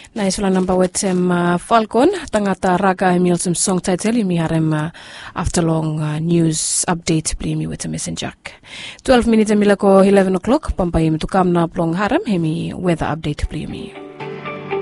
Naisula number wetem Falcon tangata raga emilsum song title imi harem after long news update plimi with a messenger. 12 minutes emilako 11 o'clock pampayim to come na plong harem hemi weather update plimi.